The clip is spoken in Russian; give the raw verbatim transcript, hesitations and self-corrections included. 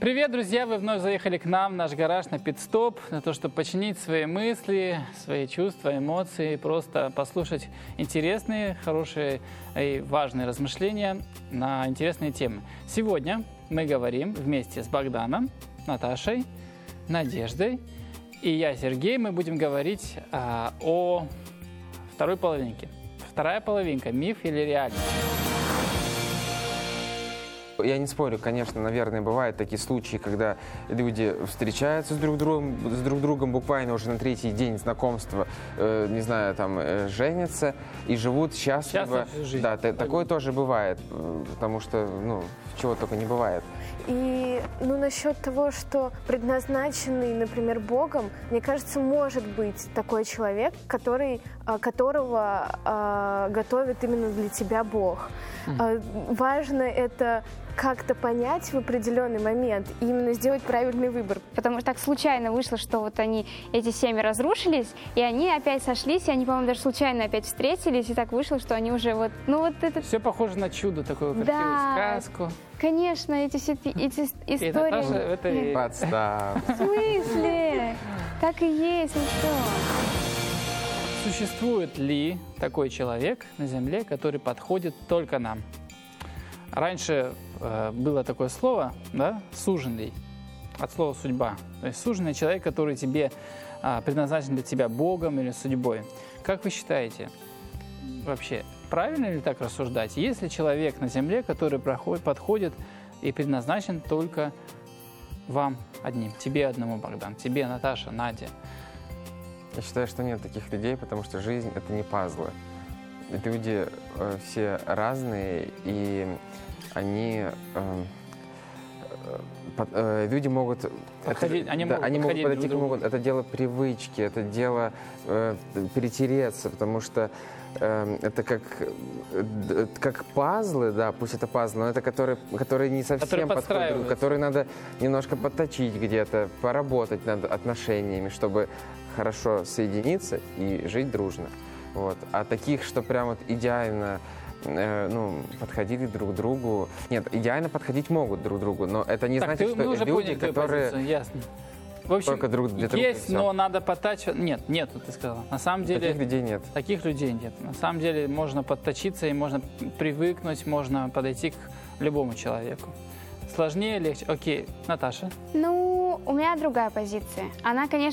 Привет, друзья! Вы вновь заехали к нам в наш гараж на пит-стоп, на то, чтобы починить свои мысли, свои чувства, эмоции, просто послушать интересные, хорошие и важные размышления на интересные темы. Сегодня мы говорим вместе с Богданом, Наташей, Надеждой и я, Сергей. Мы будем говорить а, о второй половинке. Вторая половинка – миф или реальность? Я не спорю, конечно, наверное, бывают такие случаи, когда люди встречаются с друг другом, с друг другом буквально уже на третий день знакомства, э, не знаю, там, э, женятся и живут счастливо. Да, такое тоже бывает, потому что, ну, чего только не бывает. И, ну, насчет того, что предназначенный, например, Богом, мне кажется, может быть такой человек, который, которого э, готовит именно для тебя Бог. Mm. Э, важно это как-то понять в определенный момент и именно сделать правильный выбор. Потому что так случайно вышло, что вот они, эти семьи разрушились, и они опять сошлись, и они, по-моему, даже случайно опять встретились, и так вышло, что они уже вот, ну вот это... Все похоже на чудо, такую красивую да, сказку. Конечно, эти, все, эти истории... И Наташа, это и... Подстав. В смысле? Так и есть, ну что? Существует ли такой человек на Земле, который подходит только нам? Раньше э, было такое слово, да, суженый, от слова судьба. То есть суженый человек, который тебе э, предназначен для тебя Богом или судьбой. Как вы считаете, вообще, правильно ли так рассуждать? Есть ли человек на земле, который проходит, подходит и предназначен только вам одним? Тебе одному, Богдан, тебе, Наташа, Надя? Я считаю, что нет таких людей, потому что жизнь — это не пазлы. Люди э, все разные, и они... Э, под, э, люди могут... Подходить, это, они да, могут, они могут подойти друг к могут. Это дело привычки, это дело э, перетереться, потому что э, это как, э, как пазлы, да, пусть это пазлы, но это которые, которые не совсем подходят, которые надо немножко подточить где-то, поработать над отношениями, чтобы хорошо соединиться и жить дружно. Вот. А таких, что прям вот идеально э, ну, подходили друг к другу... Нет, идеально подходить могут друг другу, но это не так, значит, ты, что люди, которые... Позицию, ясно. В общем, только друг для друга. Есть, но надо подтачивать. Нет, нет, ты сказала. На самом деле... Таких людей нет. Таких людей нет. На самом деле можно подточиться, и можно привыкнуть, можно подойти к любому человеку. Сложнее, легче. Окей, Наташа? Ну, у меня другая позиция. Она, конечно,